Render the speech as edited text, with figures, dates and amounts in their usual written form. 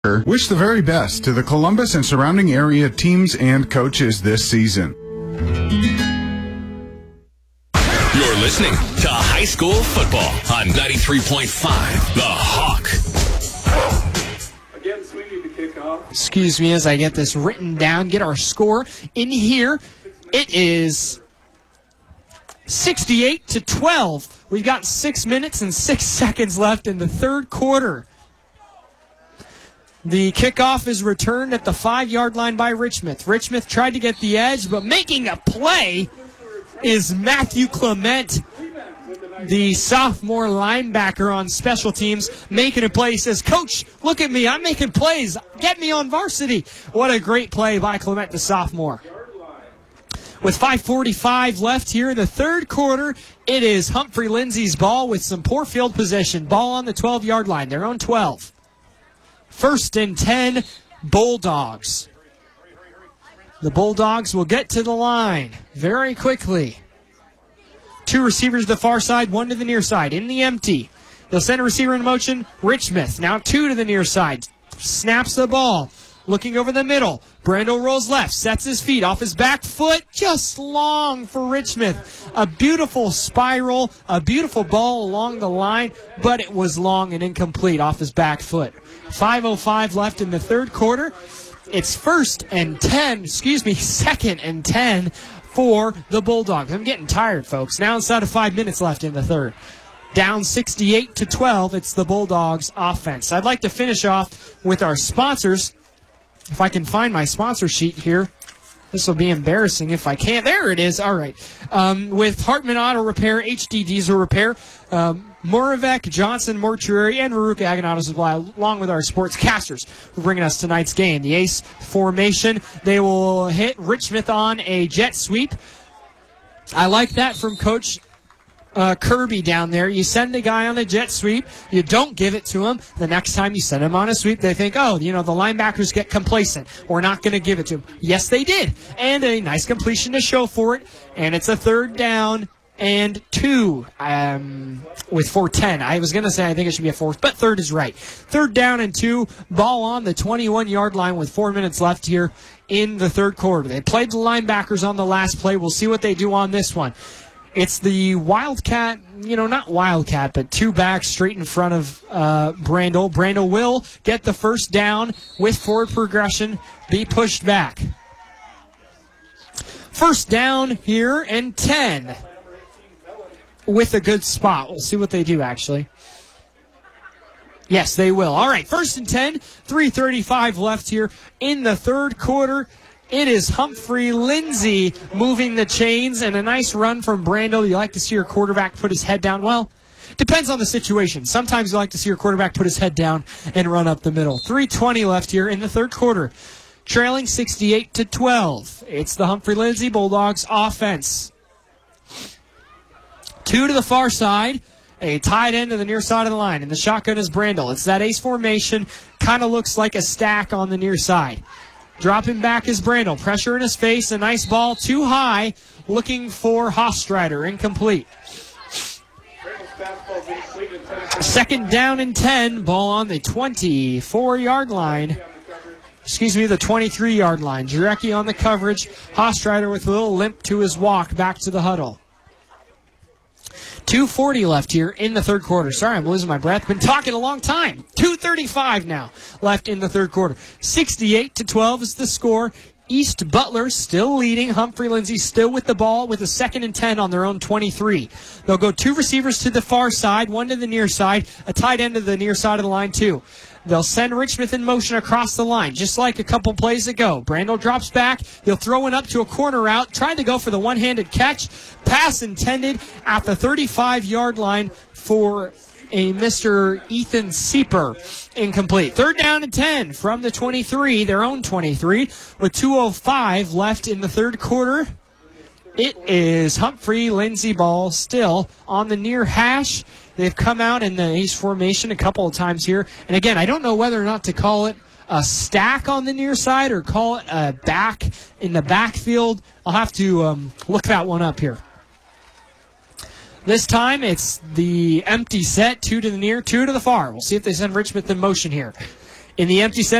Wish the very best to the Columbus and surrounding area teams and coaches this season. You're listening to High School Football on 93.5 The Hawk. Again, swinging to kick off. Excuse me as I get this written down, get our score in here. It is 68-12. We've got 6 minutes and 6 seconds left in the third quarter. The kickoff is returned at the 5-yard line by Richmond. Richmond tried to get the edge, but making a play is Matthew Clement, the sophomore linebacker on special teams, making a play. He says, "Coach, look at me. I'm making plays. Get me on varsity." What a great play by Clement, the sophomore. With 5:45 left here in the third quarter, it is Humphrey Lindsay's ball with some poor field position. Ball on the 12-yard line, their own 12. 1st and 10, Bulldogs. The Bulldogs will get to the line very quickly. 2 receivers to the far side, 1 to the near side. In the empty. They'll send a receiver in motion. Richmond now 2 to the near side. Snaps the ball. Looking over the middle. Brando rolls left. Sets his feet off his back foot. Just long for Richmond. A beautiful spiral. A beautiful ball along the line. But it was long and incomplete off his back foot. 5:05 left in the third quarter. It's 2nd and 10 for the Bulldogs. I'm getting tired, folks. Now inside of 5 minutes left in the third. Down 68-12. It's the Bulldogs offense. I'd like to finish off with our sponsors. If I can find my sponsor sheet here. This will be embarrassing if I can't. There it is. All right. With Hartman Auto Repair, HD Diesel Repair, Moravec, Johnson Mortuary, and Veruca Aganato Supply, along with our sportscasters who are bringing us tonight's game. The ace formation, they will hit Richmond on a jet sweep. I like that from Coach Kirby down there. You send the guy on a jet sweep, you don't give it to him. The next time you send him on a sweep, they think, the linebackers get complacent. We're not going to give it to him. Yes, they did. And a nice completion to show for it. And it's a 3rd down and 2 with 4:10. I was going to say I think it should be a 4th, but 3rd is right. 3rd down and 2. Ball on the 21-yard line with 4 minutes left here in the third quarter. They played the linebackers on the last play. We'll see what they do on this one. It's the Wildcat, not Wildcat, but 2 backs straight in front of Brandel. Brandel will get the 1st down with forward progression, be pushed back. 1st down here and 10 with a good spot. We'll see what they do, actually. Yes, they will. All right, 1st and 10, 3:35 left here in the third quarter. It is Humphrey Lindsay moving the chains, and a nice run from Brandel. You like to see your quarterback put his head down. Well, depends on the situation. Sometimes you like to see your quarterback put his head down and run up the middle. 3:20 left here in the third quarter. Trailing 68-12. It's the Humphrey Lindsay Bulldogs offense. 2 to the far side. A tight end to the near side of the line. And the shotgun is Brandel. It's that ace formation. Kind of looks like a stack on the near side. Dropping back is Brandel. Pressure in his face. A nice ball too high. Looking for Hofstreiter. Incomplete. 2nd down and 10. Ball on the 24-yard line. The 23-yard line. Jarecki on the coverage. Hofstreiter with a little limp to his walk back to the huddle. 2:40 left here in the third quarter. Sorry, I'm losing my breath. Been talking a long time. 2:35 now left in the third quarter. 68-12 is the score. East Butler still leading. Humphrey Lindsay still with the ball with a 2nd and 10 on their own 23. They'll go 2 receivers to the far side, 1 to the near side, a tight end to the near side of the line too. They'll send Richmond in motion across the line, just like a couple plays ago. Brandel drops back. He'll throw it up to a corner route, trying to go for the one-handed catch. Pass intended at the 35-yard line for a Mr. Ethan Sieper. Incomplete. 3rd down and 10 from the 23, their own 23, with 2:05 left in the third quarter. It is Humphrey Lindsay ball still on the near hash. They've come out in the ace formation a couple of times here. And again, I don't know whether or not to call it a stack on the near side or call it a back in the backfield. I'll have to look that one up here. This time it's the empty set, 2 to the near, 2 to the far. We'll see if they send Richmond in motion here. In the empty set.